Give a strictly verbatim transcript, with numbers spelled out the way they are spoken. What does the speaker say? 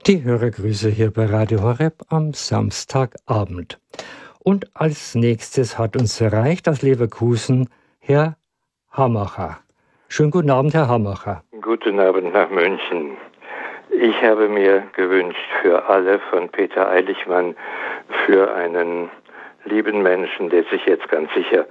Die Hörergrüße hier bei Radio Horeb am Samstagabend. Und als nächstes hat uns erreicht aus Leverkusen Herr Hamacher. Schönen guten Abend, Herr Hamacher. Guten Abend nach München. Ich habe mir gewünscht für alle von Peter Eiligmann, für einen lieben Menschen, der sich jetzt ganz sicher